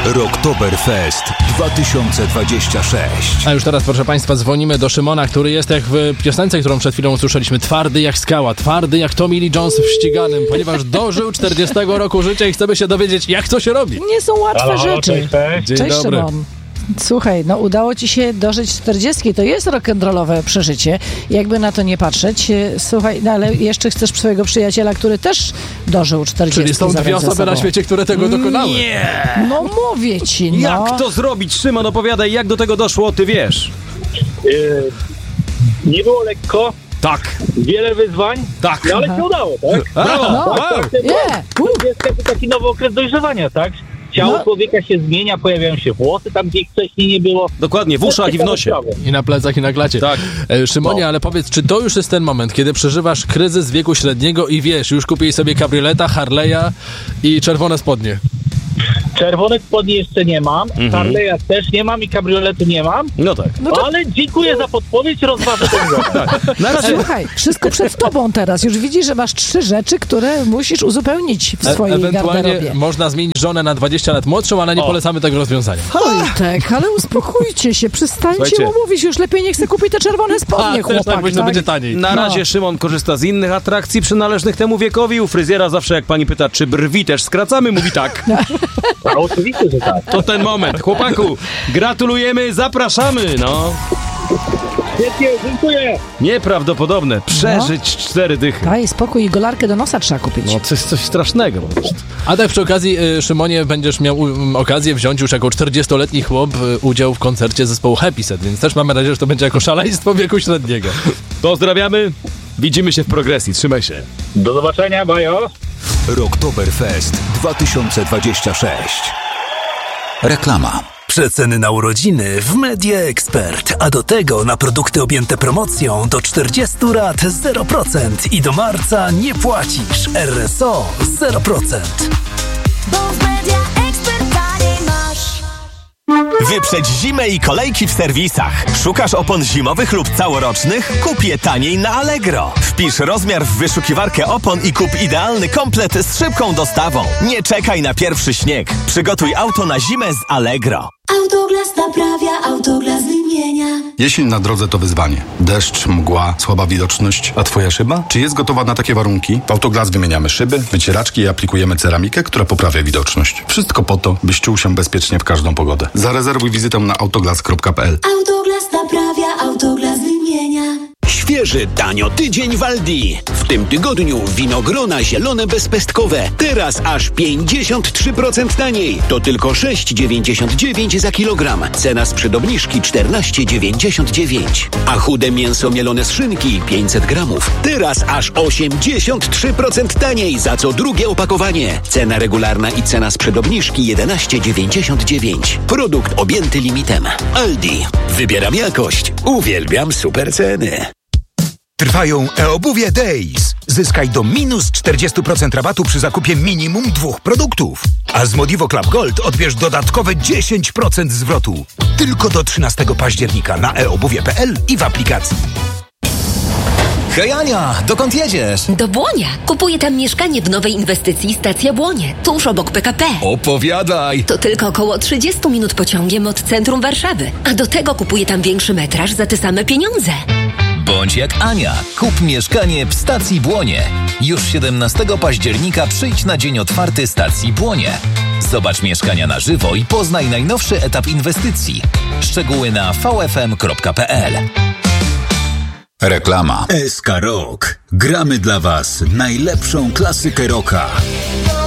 Rocktoberfest 2026. A już teraz, proszę Państwa, dzwonimy do Szymona, który jest jak w piosence, którą przed chwilą usłyszeliśmy. Twardy jak skała, twardy jak Tommy Lee Jones w ściganym, ponieważ dożył 40 roku życia i chcemy się dowiedzieć, jak to się robi. Nie są łatwe rzeczy. Dzień Cześć, dobry. Szymon. Słuchaj, no udało ci się dożyć 40, to jest rock'n'rollowe przeżycie, jakby na to nie patrzeć. Słuchaj, no ale jeszcze chcesz swojego przyjaciela, który też dożył 40. Czyli są dwie osoby na świecie, które tego dokonały. Nie! No mówię ci, no. Jak to zrobić? Szymon, opowiadaj, jak do tego doszło, ty wiesz. Nie było lekko, Tak, wiele wyzwań, tak. ale się udało, tak? Brawo! No. Wow. To taki nowy okres dojrzewania, tak? Ciało No. człowieka się zmienia, pojawiają się włosy tam, gdzie ich wcześniej nie było. Dokładnie, w uszach i w nosie. I na plecach, i na klacie. Tak. Szymonie, ale powiedz, czy to już jest ten moment, kiedy przeżywasz kryzys wieku średniego i wiesz, już kupiłeś sobie kabrioleta, Harley'a i czerwone spodnie? Czerwonych spodni jeszcze nie mam, Harley'a też nie mam i kabrioletu nie mam, No tak. ale dziękuję za podpowiedź, rozważę ten temat. Na razie Słuchaj, wszystko przed tobą teraz. Już widzisz, że masz 3 rzeczy, które musisz uzupełnić w swojej Ewentualnie garderobie. można zmienić żonę na 20 lat młodszą, ale nie polecamy tego rozwiązania. Wojtek, ale uspokójcie się, przestańcie Słuchajcie. mu mówić, już lepiej nie chcę kupić te czerwone spodnie, też tak chłopak. być, to będzie taniej. Na razie Szymon korzysta z innych atrakcji przynależnych temu wiekowi. U fryzjera zawsze jak pani pyta, czy brwi też skracamy, mówi tak. A oczywiście, że tak. To ten moment. Chłopaku, gratulujemy, zapraszamy, no. Świetnie, dziękuję. Nieprawdopodobne. Przeżyć 4 dychy. Daj spokój i golarkę do nosa trzeba kupić. No coś strasznego. A tak przy okazji, Szymonie, będziesz miał okazję wziąć już jako 40-letni chłop udział w koncercie zespołu Happy Set, więc też mamy nadzieję, że to będzie jako szaleństwo wieku średniego. Pozdrawiamy. Widzimy się w progresji. Trzymaj się. Do zobaczenia, bajo. Rocktoberfest 2026. Reklama. Przeceny na urodziny w Media Expert, a do tego na produkty objęte promocją do 40 rat 0% i do marca nie płacisz. RSO 0%. Bo w Media Expert taniej masz. Wyprzedź zimę i kolejki w serwisach. Szukasz opon zimowych lub całorocznych? Kup je taniej na Allegro. Wpisz rozmiar w wyszukiwarkę opon i kup idealny komplet z szybką dostawą. Nie czekaj na pierwszy śnieg. Przygotuj auto na zimę z Allegro. Autoglas naprawia, Autoglas wymienia. Jesień na drodze to wyzwanie. Deszcz, mgła, słaba widoczność. A twoja szyba? Czy jest gotowa na takie warunki? W Autoglas wymieniamy szyby, wycieraczki i aplikujemy ceramikę, która poprawia widoczność. Wszystko po to, byś czuł się bezpiecznie w każdą pogodę. Zarezerwuj wizytę na autoglas.pl. Autoglas naprawia, Autoglas wymienia. Świeży tanio tydzień w Aldi. W tym tygodniu winogrona zielone bezpestkowe. Teraz aż 53% taniej. To tylko 6,99 za kilogram. Cena sprzed obniżki 14,99. A chude mięso mielone z szynki 500 gramów. Teraz aż 83% taniej za co drugie opakowanie. Cena regularna i cena sprzed obniżki 11,99. Produkt objęty limitem. Aldi. Wybieram jakość. Uwielbiam super ceny. Trwają e-obuwie Days. Zyskaj do minus 40% rabatu przy zakupie minimum 2 produktów. A z Modivo Club Gold odbierz dodatkowe 10% zwrotu. Tylko do 13 października na eobuwie.pl i w aplikacji. Hej Ania, dokąd jedziesz? Do Błonia. Kupuję tam mieszkanie w nowej inwestycji Stacja Błonie, tuż obok PKP. Opowiadaj. To tylko około 30 minut pociągiem od centrum Warszawy. A do tego kupuję tam większy metraż za te same pieniądze. Bądź jak Ania. Kup mieszkanie w Stacji Błonie. Już 17 października przyjdź na dzień otwarty Stacji Błonie. Zobacz mieszkania na żywo i poznaj najnowszy etap inwestycji. Szczegóły na vfm.pl. Reklama. SK Rock. Gramy dla Was najlepszą klasykę rocka.